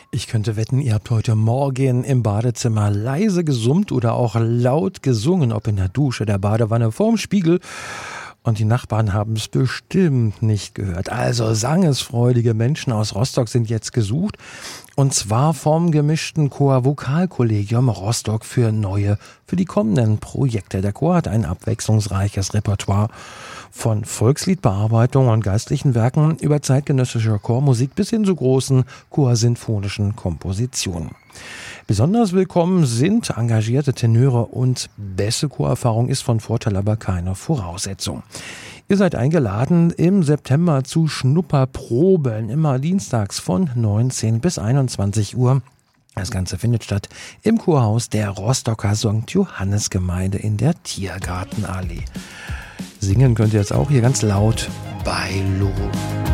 Ich könnte wetten, ihr habt heute Morgen im Badezimmer leise gesummt oder auch laut gesungen, ob in der Dusche, der Badewanne, vorm Spiegel. Und die Nachbarn haben es bestimmt nicht gehört. Also sangesfreudige Menschen aus Rostock sind jetzt gesucht. Und zwar vom gemischten Chor Vokalkollegium Rostock für die kommenden Projekte. Der Chor hat ein abwechslungsreiches Repertoire von Volksliedbearbeitung und geistlichen Werken über zeitgenössische Chormusik bis hin zu großen chorsinfonischen Kompositionen. Besonders willkommen sind engagierte Tenöre und Bässe. Chorerfahrung ist von Vorteil, aber keine Voraussetzung. Ihr seid eingeladen im September zu Schnupperproben, immer dienstags von 19 bis 21 Uhr. Das Ganze findet statt im Chorhaus der Rostocker St. Johannes Gemeinde in der Tiergartenallee. Singen könnt ihr jetzt auch hier ganz laut bei Logo.